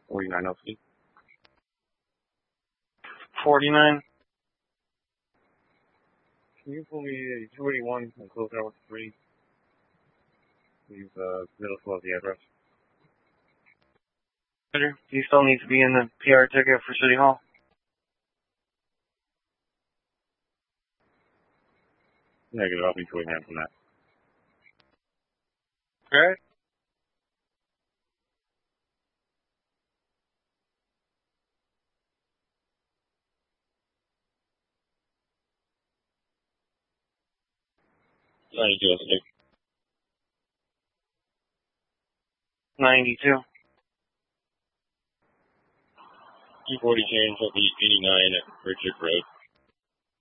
49 OC. 49. Can you pull me 281 and close out with 3? Use middle school as the address. Do you still need to be in the PR ticket for City Hall? Negative, I'll be showing hands from that. Alright. $92. 92. 240 change, will be 89 at Richard Road.